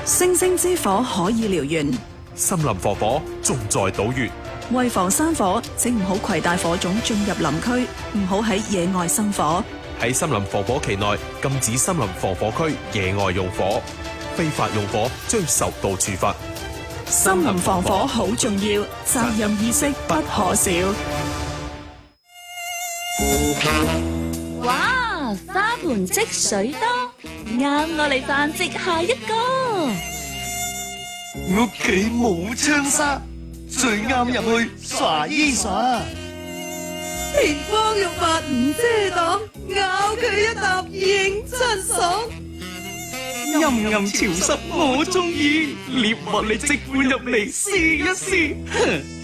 星星之火可以燎原， 森林防火重在島嶼。 為防山火，請唔好攜帶火種進入林區，唔好喺野外生火。 喺森林防火期內，禁止森林防火區野外用火，非法用火將受到處罰。 森林防火好重要，責任意識不可少。 哇！花盆積水多，啱我嚟繁殖下一個。 屋企冇窗紗，最啱入去耍衣耍。 田方玉髮唔遮擋，咬佢一啖認真爽。 陰陰潮濕我中意，獵物你即管入嚟試一試。